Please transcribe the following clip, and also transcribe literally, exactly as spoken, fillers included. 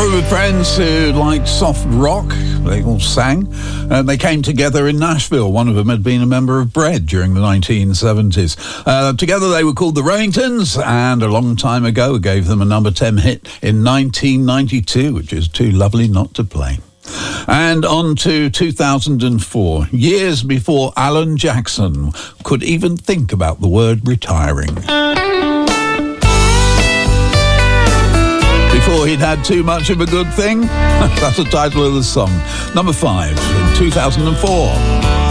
group of friends who liked soft rock. They all sang. And they came together in Nashville. One of them had been a member of Bread during the nineteen seventies. Uh, together they were called the Remingtons, and a long time ago gave them a number ten hit in nineteen ninety-two, which is too lovely not to play. And on to two thousand four, years before Alan Jackson could even think about the word retiring. Before he'd had too much of a good thing? That's the title of the song. Number five in two thousand four.